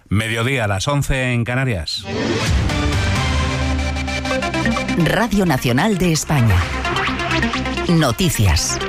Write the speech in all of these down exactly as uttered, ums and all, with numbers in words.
Mediodía a las once en Canarias. Radio Nacional de España. Noticias.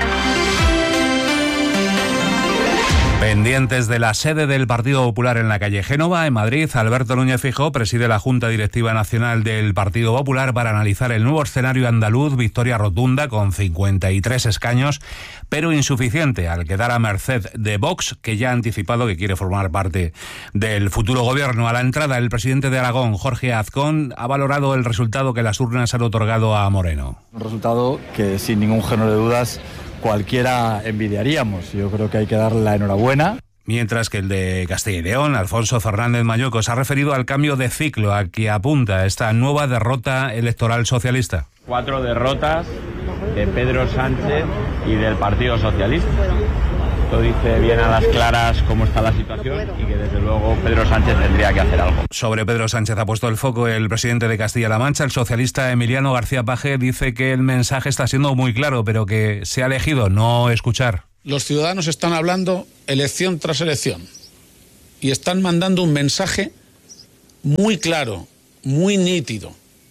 Pendientes de la sede del Partido Popular en la calle Génova, en Madrid, Alberto Núñez Feijóo preside la Junta Directiva Nacional del Partido Popular para analizar el nuevo escenario andaluz. Victoria rotunda con cincuenta y tres escaños, pero insuficiente al quedar a merced de Vox, que ya ha anticipado que quiere formar parte del futuro gobierno. A la entrada, el presidente de Aragón, Jorge Azcón, ha valorado el resultado que las urnas han otorgado a Moreno. Un resultado que, sin ningún género de dudas, cualquiera envidiaríamos. Yo creo que hay que darle la enhorabuena. Mientras que el de Castilla y León, Alfonso Fernández Mañueco, se ha referido al cambio de ciclo a que apunta esta nueva derrota electoral socialista. Cuatro derrotas de Pedro Sánchez y del Partido Socialista. Esto dice bien a las claras cómo está la situación y que desde luego Pedro Sánchez tendría que hacer algo. Sobre Pedro Sánchez ha puesto el foco el presidente de Castilla-La Mancha. El socialista Emiliano García Paje dice que el mensaje está siendo muy claro, pero que se ha elegido no escuchar. Los ciudadanos están hablando elección tras elección y están mandando un mensaje muy claro, muy nítido.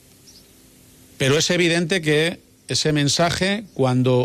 Pero es evidente que ese mensaje, cuando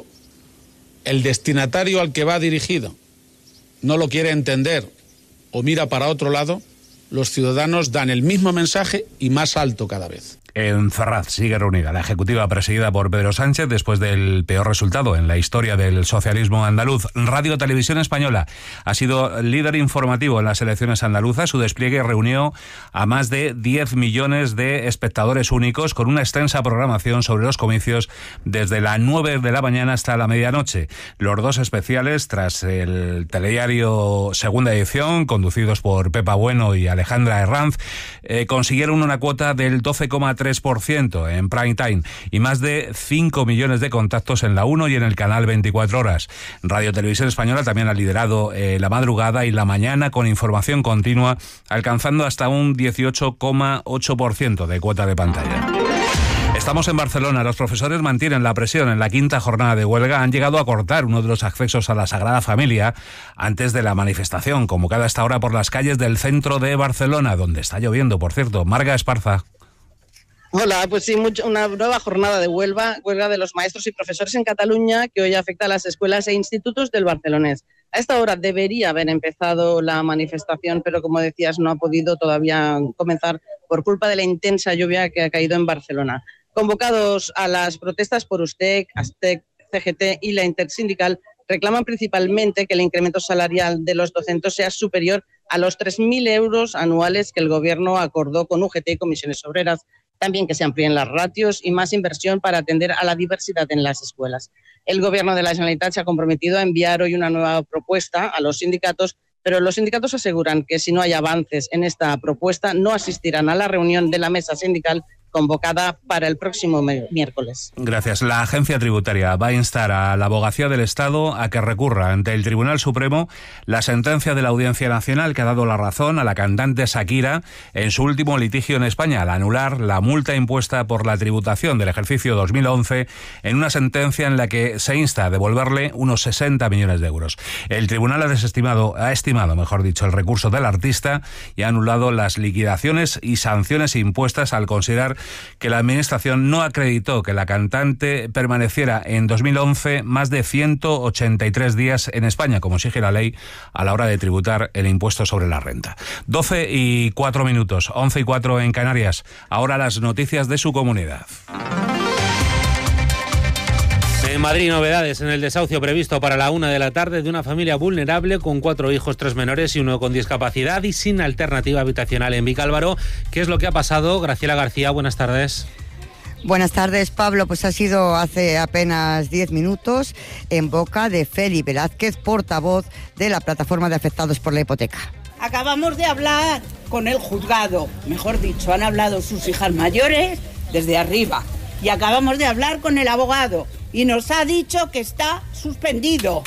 el destinatario al que va dirigido no lo quiere entender o mira para otro lado, los ciudadanos dan el mismo mensaje y más alto cada vez. En Ferraz sigue reunida la ejecutiva presidida por Pedro Sánchez después del peor resultado en la historia del socialismo andaluz. Radio Televisión Española ha sido líder informativo en las elecciones andaluzas. Su despliegue reunió a más de diez millones de espectadores únicos con una extensa programación sobre los comicios desde las nueve de la mañana hasta la medianoche. Los dos especiales, tras el telediario Segunda Edición, conducidos por Pepa Bueno y Alejandra Herranz, eh, consiguieron una cuota del doce coma tres por ciento en prime time y más de cinco millones de contactos en la uno y en el canal veinticuatro horas. Radio Televisión Española también ha liderado eh, la madrugada y la mañana con información continua, alcanzando hasta un dieciocho coma ocho por ciento de cuota de pantalla. Estamos en Barcelona. Los profesores mantienen la presión en la quinta jornada de huelga. Han llegado a cortar uno de los accesos a la Sagrada Familia antes de la manifestación, convocada a esta hora por las calles del centro de Barcelona, donde está lloviendo, por cierto. Marga Esparza. Hola, pues sí, mucho, una nueva jornada de huelga, huelga de los maestros y profesores en Cataluña, que hoy afecta a las escuelas e institutos del barcelonés. A esta hora debería haber empezado la manifestación, pero como decías, no ha podido todavía comenzar por culpa de la intensa lluvia que ha caído en Barcelona. Convocados a las protestas por USTEC, ASTEC, C G T y la Intersindical, reclaman principalmente que el incremento salarial de los docentes sea superior a los tres mil euros anuales que el Gobierno acordó con U G T y comisiones obreras. También que se amplíen las ratios y más inversión para atender a la diversidad en las escuelas. El Gobierno de la Generalitat se ha comprometido a enviar hoy una nueva propuesta a los sindicatos, pero los sindicatos aseguran que si no hay avances en esta propuesta no asistirán a la reunión de la mesa sindical convocada para el próximo miércoles. Gracias. La agencia tributaria va a instar a la Abogacía del Estado a que recurra ante el Tribunal Supremo la sentencia de la Audiencia Nacional que ha dado la razón a la cantante Shakira en su último litigio en España, al anular la multa impuesta por la tributación del ejercicio dos mil once en una sentencia en la que se insta a devolverle unos sesenta millones de euros. El tribunal ha desestimado, ha estimado, mejor dicho, el recurso del artista y ha anulado las liquidaciones y sanciones impuestas al considerar que la Administración no acreditó que la cantante permaneciera en dos mil once más de ciento ochenta y tres días en España, como exige la ley a la hora de tributar el impuesto sobre la renta. doce y cuatro minutos, once y cuatro en Canarias. Ahora las noticias de su comunidad. En Madrid, novedades en el desahucio previsto para la una de la tarde de una familia vulnerable con cuatro hijos, tres menores y uno con discapacidad y sin alternativa habitacional en Vicálvaro. ¿Qué es lo que ha pasado? Graciela García, buenas tardes. Buenas tardes, Pablo. Pues ha sido hace apenas diez minutos en boca de Feli Velázquez, portavoz de la Plataforma de Afectados por la Hipoteca. Acabamos de hablar con el juzgado, mejor dicho, han hablado sus hijas mayores desde arriba y acabamos de hablar con el abogado. Y nos ha dicho que está suspendido.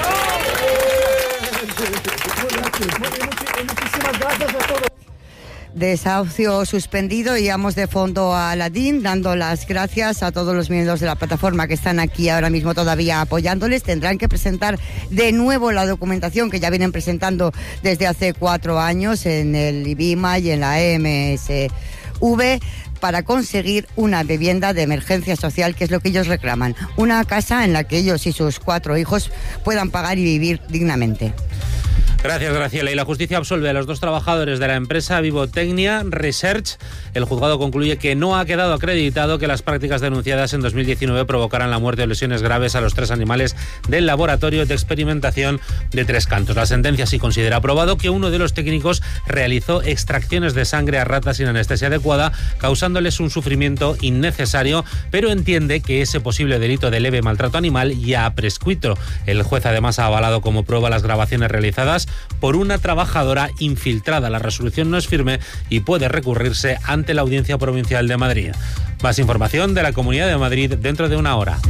Muchísimas gracias a todos. Desahucio suspendido y vamos de fondo a la D I N, dando las gracias a todos los miembros de la plataforma que están aquí ahora mismo todavía apoyándoles. Tendrán que presentar de nuevo la documentación que ya vienen presentando desde hace cuatro años en el IBIMA y en la E M S V para conseguir una vivienda de emergencia social, que es lo que ellos reclaman. Una casa en la que ellos y sus cuatro hijos puedan pagar y vivir dignamente. Gracias, Graciela. Y la justicia absolve a los dos trabajadores de la empresa Vivotecnia Research. El juzgado concluye que no ha quedado acreditado que las prácticas denunciadas en dos mil diecinueve provocaran la muerte o lesiones graves a los tres animales del laboratorio de experimentación de Tres Cantos. La sentencia sí considera aprobado que uno de los técnicos realizó extracciones de sangre a ratas sin anestesia adecuada, causándoles un sufrimiento innecesario, pero entiende que ese posible delito de leve maltrato animal ya ha prescrito. El juez además ha avalado como prueba las grabaciones realizadas por una trabajadora infiltrada. La resolución no es firme y puede recurrirse ante la Audiencia Provincial de Madrid. Más información de la Comunidad de Madrid dentro de una hora.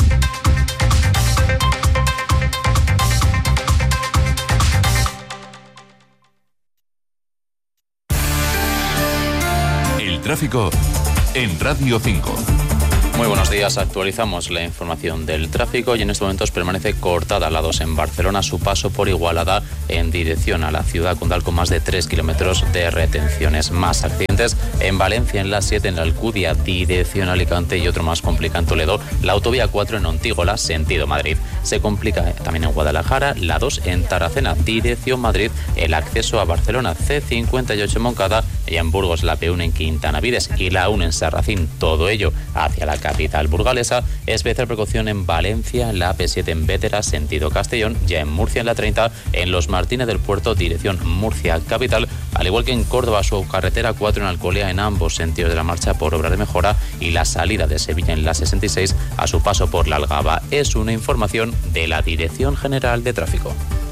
El tráfico en Radio cinco. Muy buenos días, actualizamos la información del tráfico y en estos momentos permanece cortada la dos en Barcelona, su paso por Igualada en dirección a la ciudad condal con más de tres kilómetros de retenciones. Más accidentes en Valencia, en la siete en la Alcudia, dirección a Alicante y otro más complicado en Toledo, la autovía cuatro en Ontígola, sentido Madrid. Se complica también en Guadalajara, la dos en Tarracena, dirección Madrid, el acceso a Barcelona, C cincuenta y ocho en Moncada y en Burgos la P uno en Quintana Vides y la uno en Sarracín, todo ello hacia la capital burgalesa. Especial precaución en Valencia, la A P siete en Bétera, sentido Castellón, ya en Murcia en la treinta, en Los Martínez del Puerto, dirección Murcia capital, al igual que en Córdoba, su carretera cuatro en Alcolea en ambos sentidos de la marcha por obra de mejora y la salida de Sevilla en la sesenta y seis a su paso por la Algaba. Es una información de la Dirección General de Tráfico.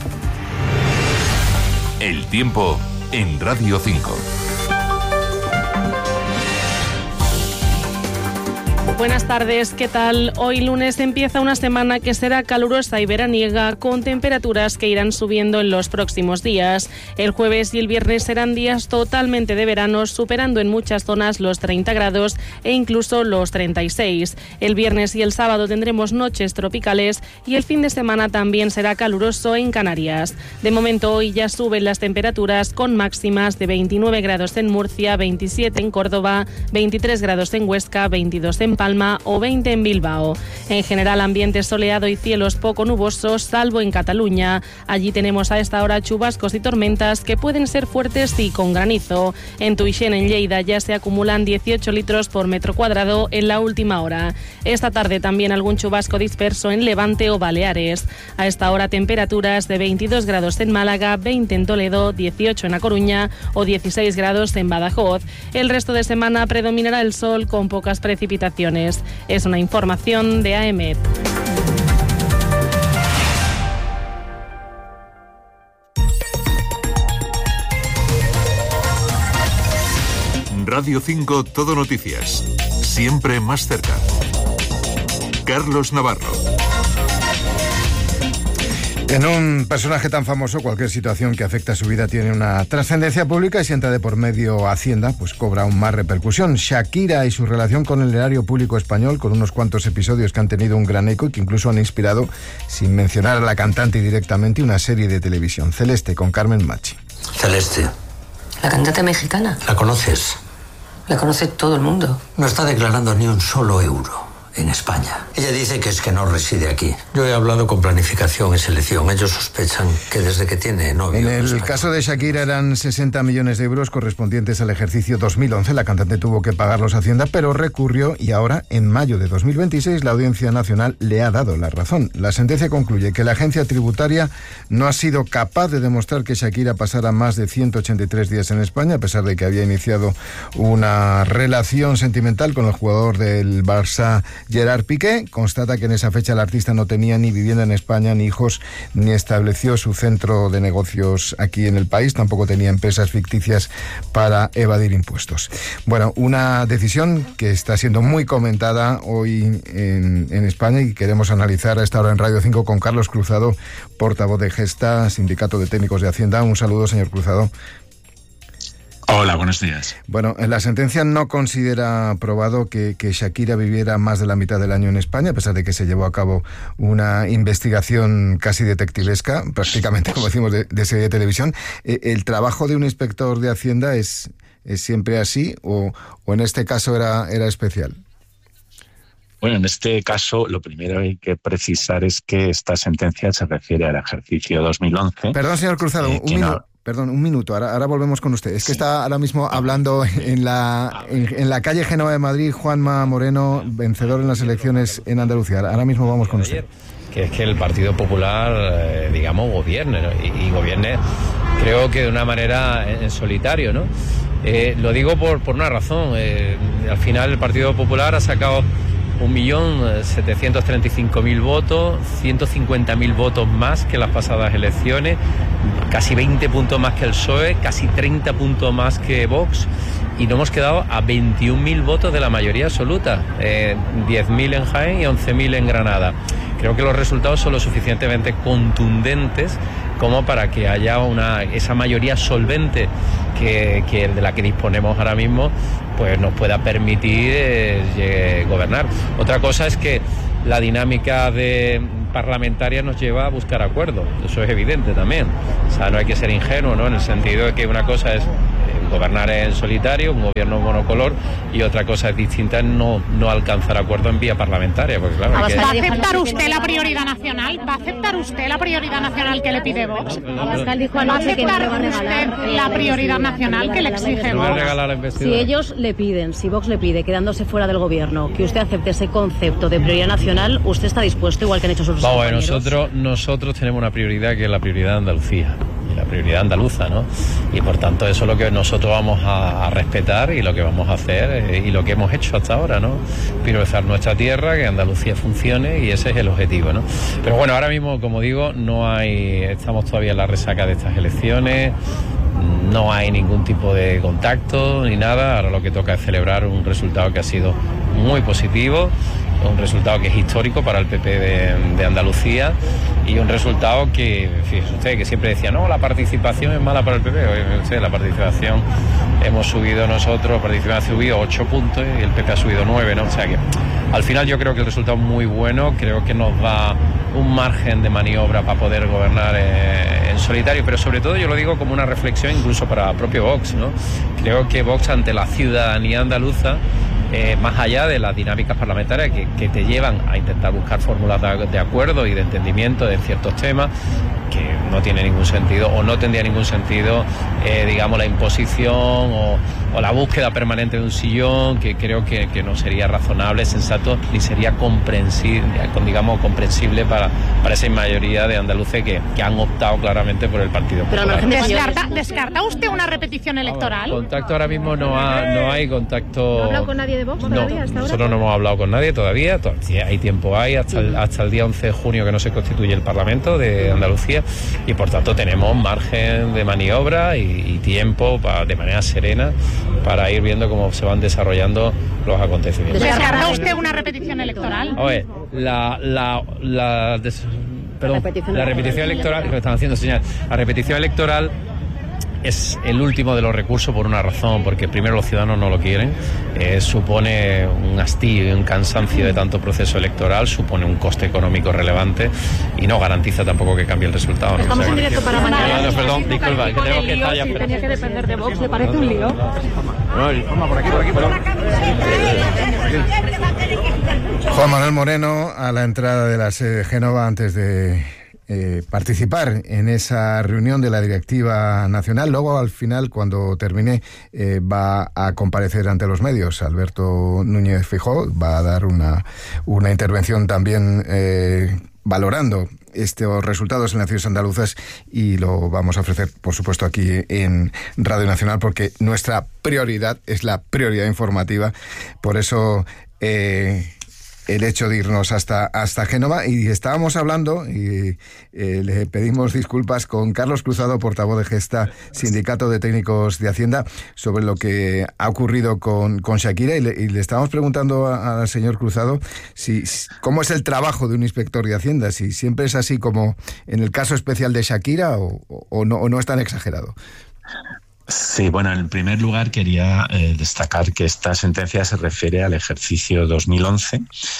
El tiempo en Radio cinco. Buenas tardes, ¿qué tal? Hoy lunes empieza una semana que será calurosa y veraniega, con temperaturas que irán subiendo en los próximos días. El jueves y el viernes serán días totalmente de verano, superando en muchas zonas los treinta grados e incluso los treinta y seis. El viernes y el sábado tendremos noches tropicales y el fin de semana también será caluroso en Canarias. De momento hoy ya suben las temperaturas con máximas de veintinueve grados en Murcia, veintisiete en Córdoba, veintitrés grados en Huesca, veintidós en Palma o veinte en Bilbao. En general, ambiente soleado y cielos poco nubosos, salvo en Cataluña. Allí tenemos a esta hora chubascos y tormentas que pueden ser fuertes y con granizo. En Tuixén, en Lleida, ya se acumulan dieciocho litros por metro cuadrado en la última hora. Esta tarde también algún chubasco disperso en Levante o Baleares. A esta hora temperaturas de veintidós grados en Málaga, veinte en Toledo, dieciocho en A Coruña o dieciséis grados en Badajoz. El resto de semana predominará el sol con pocas precipitaciones. Es una información de A E M E T. Radio cinco Todo Noticias. Siempre más cerca. Carlos Navarro. En un personaje tan famoso, cualquier situación que afecte a su vida tiene una trascendencia pública y si entra de por medio Hacienda, pues cobra aún más repercusión. Shakira y su relación con el erario público español, con unos cuantos episodios que han tenido un gran eco y que incluso han inspirado, sin mencionar a la cantante directamente, una serie de televisión. Celeste, con Carmen Machi. Celeste. ¿La cantante mexicana? ¿La conoces? La conoce todo el mundo. No está declarando ni un solo euro en España. Ella dice que es que no reside aquí. Yo he hablado con planificación y selección. Ellos sospechan que desde que tiene novio... En el caso de Shakira eran sesenta millones de euros correspondientes al ejercicio dos mil once. La cantante tuvo que pagarlos a Hacienda, pero recurrió y ahora, en mayo de dos mil veintiséis, la Audiencia Nacional le ha dado la razón. La sentencia concluye que la agencia tributaria no ha sido capaz de demostrar que Shakira pasara más de ciento ochenta y tres días en España, a pesar de que había iniciado una relación sentimental con el jugador del Barça, Gerard Piqué. Constata que en esa fecha el artista no tenía ni vivienda en España, ni hijos, ni estableció su centro de negocios aquí en el país. Tampoco tenía empresas ficticias para evadir impuestos. Bueno, una decisión que está siendo muy comentada hoy en, en España y queremos analizar a esta hora en Radio cinco con Carlos Cruzado, portavoz de Gesta, Sindicato de Técnicos de Hacienda. Un saludo, señor Cruzado. Hola. Hola, buenos días. Bueno, la sentencia no considera probado que, que Shakira viviera más de la mitad del año en España, a pesar de que se llevó a cabo una investigación casi detectivesca, prácticamente, como decimos, de, de serie de televisión. Eh, ¿El trabajo de un inspector de Hacienda es, es siempre así o, o en este caso era, era especial? Bueno, en este caso lo primero que hay que precisar es que esta sentencia se refiere al ejercicio dos mil once. Perdón, señor Cruzado, eh, un minuto. No... Perdón, un minuto, ahora, ahora volvemos con usted. Es que sí. Está ahora mismo hablando en la, en, en la calle Génova de Madrid, Juanma Moreno, vencedor en las elecciones en Andalucía. Ahora mismo vamos con usted. Que es que el Partido Popular, eh, digamos, gobierne, ¿no? y, y gobierne, creo que de una manera en, en solitario, ¿no? Eh, lo digo por, por una razón. Eh, al final el Partido Popular ha sacado un millón setecientos treinta y cinco mil votos, ciento cincuenta mil votos más que las pasadas elecciones, casi veinte puntos más que el P S O E, casi treinta puntos más que Vox, y nos hemos quedado a veintiún mil votos de la mayoría absoluta, eh, diez mil en Jaén y once mil en Granada. Creo que los resultados son lo suficientemente contundentes como para que haya una esa mayoría solvente que, que de la que disponemos ahora mismo, pues nos pueda permitir eh, gobernar. Otra cosa es que la dinámica de parlamentaria nos lleva a buscar acuerdos, eso es evidente también. O sea, no hay que ser ingenuo, ¿no? En el sentido de que una cosa es gobernar en solitario, un gobierno monocolor, y otra cosa es distinta es no, no alcanzar acuerdo en vía parlamentaria. Porque, claro, ¿Va que... a aceptar usted la prioridad nacional? ¿Va a aceptar usted la prioridad nacional que le pide Vox? ¿Va a aceptar usted la prioridad nacional que le exige Vox? Si ellos le piden, si Vox le pide, quedándose fuera del gobierno, que usted acepte ese concepto de prioridad nacional, ¿usted está dispuesto, igual que han hecho sus Vamos, compañeros? Nosotros, nosotros tenemos una prioridad que es la prioridad de Andalucía, la prioridad andaluza, ¿no? Y por tanto eso es lo que nosotros vamos a, a respetar y lo que vamos a hacer eh, y lo que hemos hecho hasta ahora, ¿no? Priorizar nuestra tierra, que Andalucía funcione, y ese es el objetivo, ¿no? Pero bueno, ahora mismo, como digo, no hay, estamos todavía en la resaca de estas elecciones, no hay ningún tipo de contacto ni nada. Ahora lo que toca es celebrar un resultado que ha sido muy positivo, un resultado que es histórico para el P P de, de Andalucía, y un resultado que, fíjese usted, que siempre decía, no, la participación es mala para el P P. Oye, usted, la participación, hemos subido nosotros, la participación ha subido ocho puntos y el P P ha subido nueve, ¿no? O sea que al final yo creo que el resultado es muy bueno, creo que nos da un margen de maniobra para poder gobernar eh, en solitario, pero sobre todo yo lo digo como una reflexión incluso para propio Vox, ¿no? Creo que Vox, ante la ciudadanía andaluza, Eh, más allá de las dinámicas parlamentarias que, que te llevan a intentar buscar fórmulas de, de acuerdo y de entendimiento de ciertos temas, que no tiene ningún sentido o no tendría ningún sentido, eh, digamos, la imposición o, o la búsqueda permanente de un sillón, que creo que, que no sería razonable, sensato, ni sería comprensible, digamos, comprensible para, para esa mayoría de andaluces que, que han optado claramente por el Partido Popular. ¿Descarta, ¿Descarta usted una repetición electoral? Contacto ahora mismo no, ha, no hay contacto. ¿No ha hablado con nadie de Vox todavía no, hasta ahora? Nosotros no hemos hablado con nadie todavía, todavía hay tiempo hay hasta el, hasta el día once de junio que no se constituye el Parlamento de Andalucía, y por tanto tenemos margen de maniobra y, y tiempo para, de manera serena, para ir viendo cómo se van desarrollando los acontecimientos. ¿Descarta usted una repetición electoral? Oye, la, la, la, des, perdón, la repetición, la repetición electoral, que me están haciendo señal, la repetición electoral es el último de los recursos por una razón, porque primero los ciudadanos no lo quieren, eh, supone un hastío y un cansancio de tanto proceso electoral, supone un coste económico relevante y no garantiza tampoco que cambie el resultado. ¿No? Estamos en directo para mañana. No, perdón, disculpa, que tenemos que estar ya. Si tenía que depender de Vox, ¿le parece un lío? No, por aquí, por aquí, perdón. Juan Manuel Moreno, a la entrada de la sede de Génova, antes de Eh, participar en esa reunión de la directiva nacional. Luego, al final, cuando termine, eh, va a comparecer ante los medios. Alberto Núñez Feijóo va a dar una, una intervención también eh, valorando estos resultados en las ciudades andaluzas, y lo vamos a ofrecer, por supuesto, aquí en Radio Nacional, porque nuestra prioridad es la prioridad informativa. Por eso eh, el hecho de irnos hasta, hasta Génova, y estábamos hablando, y eh, le pedimos disculpas, con Carlos Cruzado, portavoz de Gesta, Sindicato de Técnicos de Hacienda, sobre lo que ha ocurrido con, con Shakira, y le, y le estábamos preguntando al señor Cruzado si, cómo es el trabajo de un inspector de Hacienda, si siempre es así como en el caso especial de Shakira, o, o, no, o no es tan exagerado. Sí, bueno, en primer lugar quería eh, destacar que esta sentencia se refiere al ejercicio dos mil once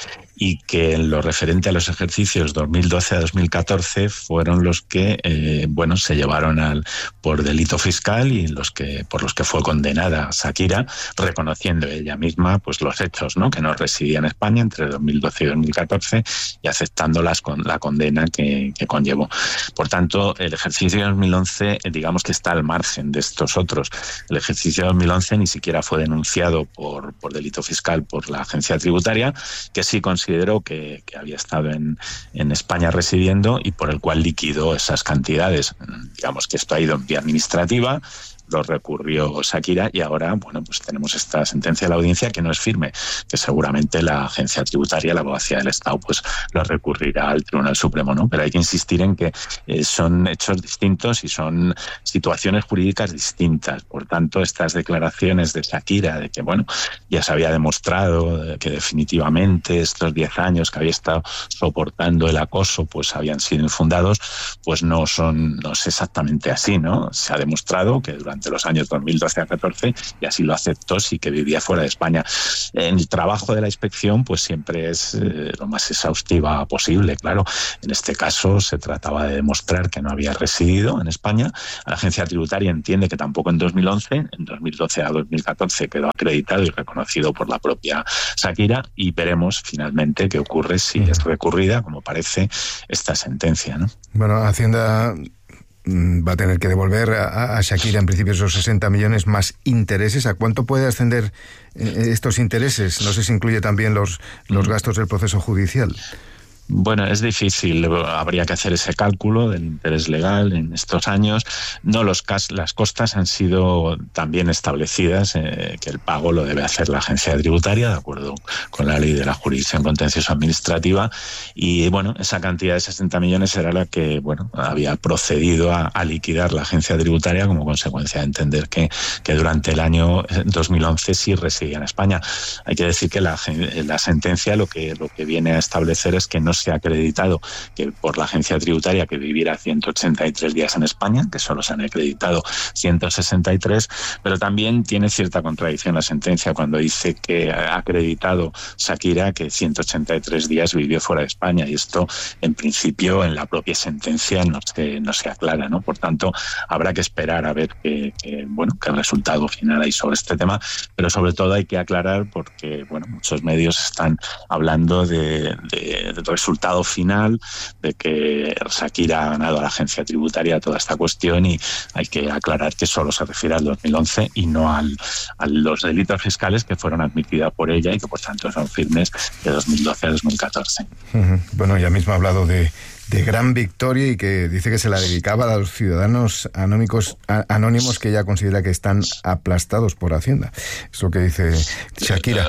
y que en lo referente a los ejercicios dos mil doce a dos mil catorce fueron los que eh, bueno, se llevaron al por delito fiscal y los que por los que fue condenada Shakira, reconociendo ella misma pues los hechos, ¿no?, que no residía en España entre dos mil doce y dos mil catorce y aceptando las, con, la condena que, que conllevó. Por tanto, el ejercicio de dos mil once digamos que está al margen de estos otros. El ejercicio de dos mil once ni siquiera fue denunciado por, por delito fiscal por la agencia tributaria, que sí consideró que, que había estado en, en España residiendo y por el cual liquidó esas cantidades. Digamos que esto ha ido en vía administrativa, lo recurrió Shakira y ahora, bueno, pues tenemos esta sentencia de la audiencia que no es firme, que seguramente la agencia tributaria, la abogacía del Estado, pues lo recurrirá al Tribunal Supremo, ¿no? Pero hay que insistir en que eh, son hechos distintos y son situaciones jurídicas distintas. Por tanto, estas declaraciones de Shakira de que, bueno, ya se había demostrado que definitivamente estos diez años que había estado soportando el acoso, pues habían sido infundados, pues no son, no es exactamente así, ¿no? Se ha demostrado que durante los años dos mil doce a catorce, y así lo aceptó, sí que vivía fuera de España. El trabajo de la inspección pues siempre es eh, lo más exhaustiva posible, claro. En este caso se trataba de demostrar que no había residido en España. La agencia tributaria entiende que tampoco en dos mil once, en dos mil doce a dos mil catorce quedó acreditado y reconocido por la propia Shakira, y veremos finalmente qué ocurre si es recurrida, como parece, esta sentencia, ¿no? Bueno, Hacienda va a tener que devolver a, a Shakira en principio esos sesenta millones más intereses. ¿A cuánto puede ascender eh, estos intereses? No sé si incluye también los, los gastos del proceso judicial. Bueno, es difícil, habría que hacer ese cálculo del interés legal en estos años. No, los las costas han sido también establecidas, eh, que el pago lo debe hacer la agencia tributaria, de acuerdo con la ley de la jurisdicción contencioso administrativa, y bueno, esa cantidad de sesenta millones era la que, bueno, había procedido a, a liquidar la agencia tributaria como consecuencia de entender que, que durante el año dos mil once sí residía en España. Hay que decir que la, la sentencia lo que, lo que viene a establecer es que no se ha acreditado que por la agencia tributaria que viviera ciento ochenta y tres días en España, que solo se han acreditado ciento sesenta y tres, pero también tiene cierta contradicción la sentencia cuando dice que ha acreditado Shakira que ciento ochenta y tres días vivió fuera de España, y esto en principio en la propia sentencia no se, no se aclara, ¿no? Por tanto, habrá que esperar a ver qué, qué, bueno, qué resultado final hay sobre este tema, pero sobre todo hay que aclarar porque, bueno, muchos medios están hablando de, de, de resultado final, de que Shakira ha ganado a la agencia tributaria toda esta cuestión, y hay que aclarar que solo se refiere al dos mil once y no al, a los delitos fiscales que fueron admitidos por ella y que por tanto son firmes de dos mil doce a dos mil catorce. Uh-huh. Bueno, ella misma ha hablado de de gran victoria y que dice que se la dedicaba a los ciudadanos anónimos, a, anónimos que ella considera que están aplastados por Hacienda. Es lo que dice Shakira.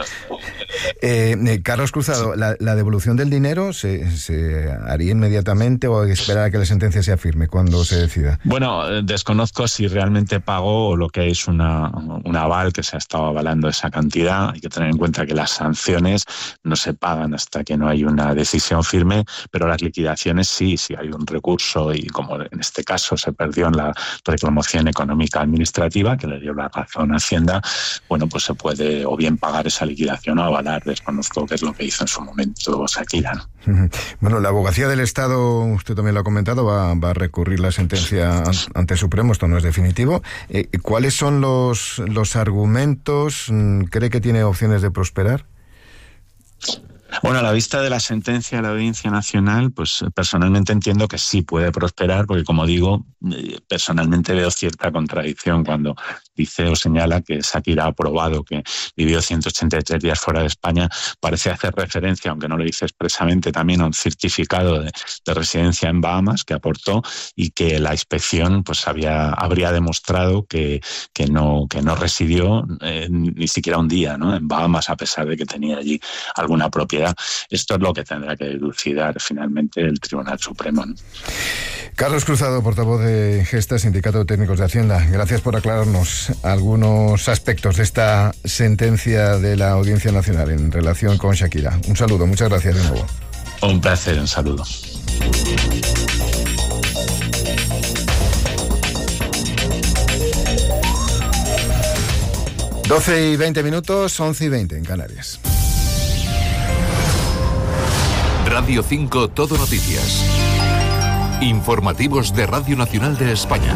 Eh, eh, Carlos Cruzado, ¿la, la devolución del dinero se, se haría inmediatamente o hay que esperar a que la sentencia sea firme cuando se decida? Bueno, desconozco si realmente pagó o lo que es una, un aval que se ha estado avalando esa cantidad. Hay que tener en cuenta que las sanciones no se pagan hasta que no hay una decisión firme, pero las liquidaciones sí, sí hay un recurso, y como en este caso se perdió en la reclamación económica administrativa que le dio la razón a Hacienda, bueno, pues se puede o bien pagar esa liquidación o avalar. Desconozco qué es lo que hizo en su momento Shakira, ¿no? Bueno, la abogacía del Estado, usted también lo ha comentado, va, va a recurrir la sentencia ante Supremo, esto no es definitivo. Eh, ¿Cuáles son los, los argumentos? ¿Cree que tiene opciones de prosperar? Bueno, a la vista de la sentencia de la Audiencia Nacional, pues personalmente entiendo que sí puede prosperar, porque como digo, personalmente veo cierta contradicción cuando dice o señala que Shakira ha probado que vivió ciento ochenta y tres días fuera de España. Parece hacer referencia, aunque no lo dice expresamente, también a un certificado de, de residencia en Bahamas que aportó, y que la inspección pues había, habría demostrado que, que, no, que no residió eh, ni siquiera un día, ¿no?, en Bahamas, a pesar de que tenía allí alguna propiedad. Esto es lo que tendrá que dilucidar finalmente el Tribunal Supremo, ¿no? Carlos Cruzado, portavoz de Gesta, Sindicato de Técnicos de Hacienda. Gracias por aclararnos algunos aspectos de esta sentencia de la Audiencia Nacional en relación con Shakira. Un saludo, muchas gracias de nuevo. Un placer, un saludo. doce y veinte minutos, once y veinte en Canarias. Radio cinco Todo Noticias. Informativos de Radio Nacional de España.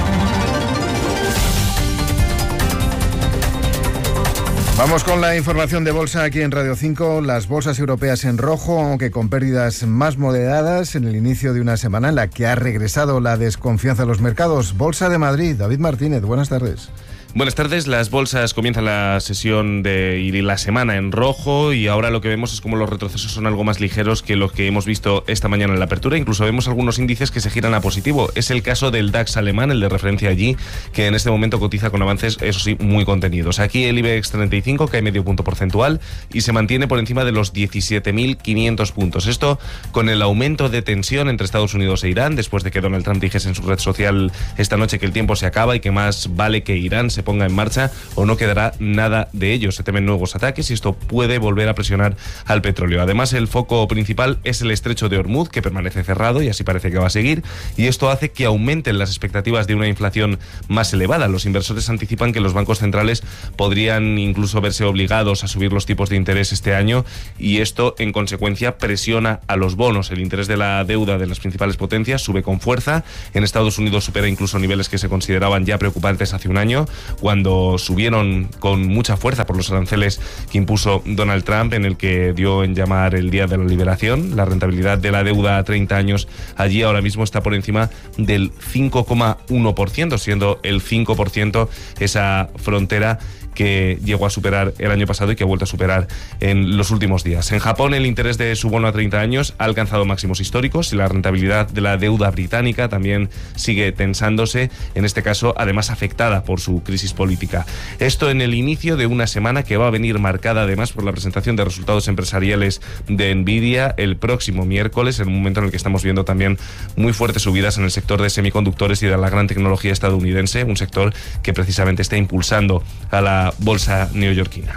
Vamos con la información de bolsa aquí en Radio cinco. Las bolsas europeas en rojo, aunque con pérdidas más moderadas en el inicio de una semana en la que ha regresado la desconfianza a los mercados. Bolsa de Madrid, David Martínez, buenas tardes. Buenas tardes, las bolsas comienzan la sesión de, y la semana en rojo y ahora lo que vemos es como los retrocesos son algo más ligeros que los que hemos visto esta mañana en la apertura. Incluso vemos algunos índices que se giran a positivo. Es el caso del DAX alemán, el de referencia allí, que en este momento cotiza con avances, eso sí, muy contenidos. Aquí el IBEX treinta y cinco cae medio punto porcentual y se mantiene por encima de los diecisiete mil quinientos puntos. Esto con el aumento de tensión entre Estados Unidos e Irán, después de que Donald Trump dijese en su red social esta noche que el tiempo se acaba y que más vale que Irán se ponga en marcha o no quedará nada de ello. Se temen nuevos ataques y esto puede volver a presionar al petróleo. Además, el foco principal es el estrecho de Hormuz, que permanece cerrado y así parece que va a seguir, y esto hace que aumenten las expectativas de una inflación más elevada. Los inversores anticipan que los bancos centrales podrían incluso verse obligados a subir los tipos de interés este año y esto, en consecuencia, presiona a los bonos. El interés de la deuda de las principales potencias sube con fuerza. En Estados Unidos supera incluso niveles que se consideraban ya preocupantes hace un año, cuando subieron con mucha fuerza por los aranceles que impuso Donald Trump, en el que dio en llamar el Día de la Liberación. La rentabilidad de la deuda a treinta años allí ahora mismo está por encima del cinco coma uno por ciento, siendo el cinco por ciento esa frontera que llegó a superar el año pasado y que ha vuelto a superar en los últimos días. En Japón, el interés de su bono a treinta años ha alcanzado máximos históricos y la rentabilidad de la deuda británica también sigue tensándose, en este caso, además afectada por su crisis política. Esto en el inicio de una semana que va a venir marcada además por la presentación de resultados empresariales de Nvidia el próximo miércoles, en un momento en el que estamos viendo también muy fuertes subidas en el sector de semiconductores y de la gran tecnología estadounidense, un sector que precisamente está impulsando a la bolsa neoyorquina.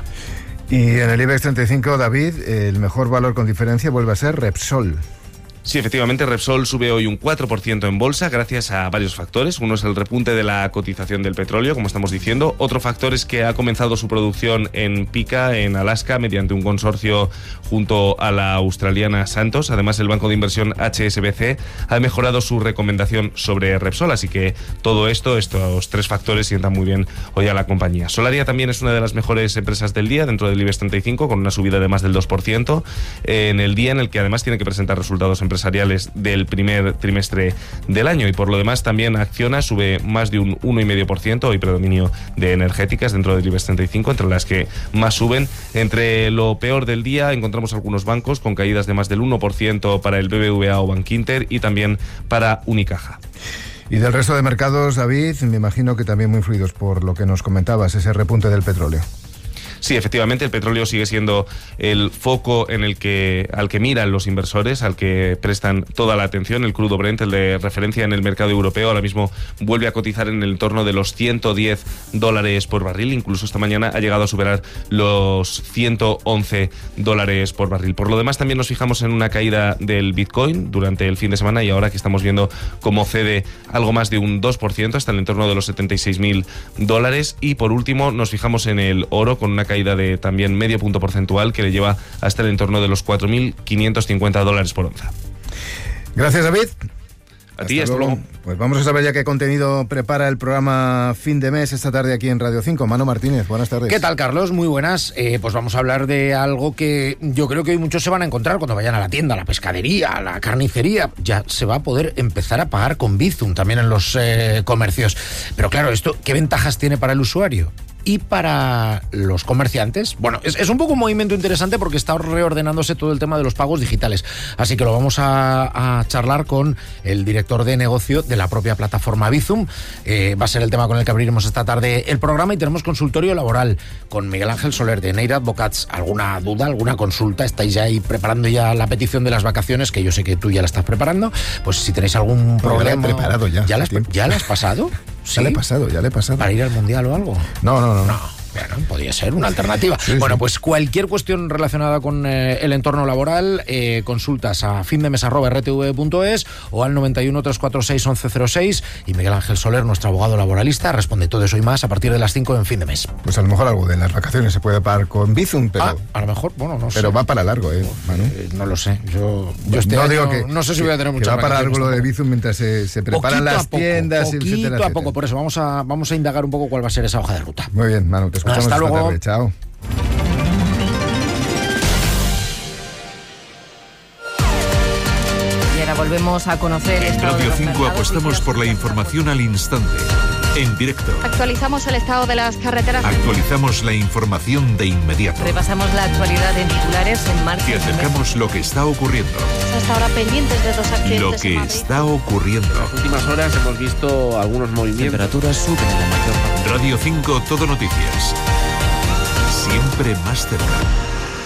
Y en el IBEX treinta y cinco, David, el mejor valor con diferencia vuelve a ser Repsol. Sí, efectivamente, Repsol sube hoy un cuatro por ciento en bolsa gracias a varios factores. Uno es el repunte de la cotización del petróleo, como estamos diciendo. Otro factor es que ha comenzado su producción en Pica, en Alaska, mediante un consorcio junto a la australiana Santos. Además, el banco de inversión H S B C ha mejorado su recomendación sobre Repsol, así que todo esto, estos tres factores, sientan muy bien hoy a la compañía. Solaria también es una de las mejores empresas del día dentro del IBEX treinta y cinco, con una subida de más del dos por ciento, en el día en el que además tiene que presentar resultados empresariales empresariales del primer trimestre del año, y por lo demás también Acciona sube más de un uno coma cinco por ciento, hoy predominio de energéticas dentro del IBEX treinta y cinco, entre las que más suben. Entre lo peor del día encontramos algunos bancos con caídas de más del uno por ciento para el B B V A o Bankinter y también para Unicaja. Y del resto de mercados, David, me imagino que también muy influidos por lo que nos comentabas, ese repunte del petróleo. Sí, efectivamente, el petróleo sigue siendo el foco en el que al que miran los inversores, al que prestan toda la atención. El crudo Brent, el de referencia en el mercado europeo, ahora mismo vuelve a cotizar en el entorno de los ciento diez dólares por barril. Incluso esta mañana ha llegado a superar los ciento once dólares por barril. Por lo demás, también nos fijamos en una caída del Bitcoin durante el fin de semana, y ahora que estamos viendo cómo cede algo más de un dos por ciento hasta el entorno de los setenta y seis mil dólares. Y por último, nos fijamos en el oro, con una caída de también medio punto porcentual que le lleva hasta el entorno de los cuatro mil quinientos cincuenta dólares por onza. Gracias, David. A ti, hasta luego. Pues vamos a saber ya qué contenido prepara el programa Fin de Mes esta tarde aquí en Radio cinco. Manu Martínez, buenas tardes. ¿Qué tal, Carlos? Muy buenas. Eh, pues vamos a hablar de algo que yo creo que hoy muchos se van a encontrar cuando vayan a la tienda, a la pescadería, a la carnicería. Ya se va a poder empezar a pagar con Bizum también en los eh, comercios. Pero claro, ¿esto qué ventajas tiene para el usuario? Y para los comerciantes, bueno, es, es un poco un movimiento interesante porque está reordenándose todo el tema de los pagos digitales. Así que lo vamos a, a charlar con el director de negocio de la propia plataforma Bizum. Eh, va a ser el tema con el que abriremos esta tarde el programa, y tenemos consultorio laboral con Miguel Ángel Soler de Neira Advocats. ¿Alguna duda, alguna consulta? ¿Estáis ya ahí preparando ya la petición de las vacaciones? Que yo sé que tú ya la estás preparando. Pues si tenéis algún Pero problema... Ya la he preparado ya. ¿Ya la has, ¿ya la has pasado? ¿Sí? Ya le he pasado, ya le he pasado. ¿Para ir al Mundial o algo? No, no, no. No. Bueno, podría ser una alternativa. Sí, bueno, sí. Pues cualquier cuestión relacionada con eh, el entorno laboral, eh, consultas a findemes arroba r t v punto es o al noventa y uno, trescientos cuarenta y seis, once cero seis, y Miguel Ángel Soler, nuestro abogado laboralista, responde todo eso y más a partir de las cinco en Fin de Mes. Pues a lo mejor algo de las vacaciones se puede pagar con Bizum, pero... Ah, a lo mejor, bueno, no sé. Pero va para largo, ¿eh, Manu? Eh, no lo sé. Yo, yo este no año, digo que... No sé si voy a tener mucha va para largo lo de Bizum mientras se, se preparan poquito las poco, tiendas, poquito etcétera, etcétera. a poco. Por eso vamos a, vamos a indagar un poco cuál va a ser esa hoja de ruta. Muy bien, Manu, te escuchamos Hasta esta luego. tarde. Chao. Y ahora volvemos a conocer... En Radio cinco apostamos por la información al instante, en directo. Actualizamos el estado de las carreteras. Actualizamos la información de inmediato. Repasamos la actualidad en titulares en marcha. Y acercamos lo que está ocurriendo. Hasta ahora pendientes de dos accidentes. Lo que está ocurriendo. En las últimas horas hemos visto algunos movimientos. Temperaturas suben en la mayor parte. Radio cinco, Todo Noticias. Siempre más cerca.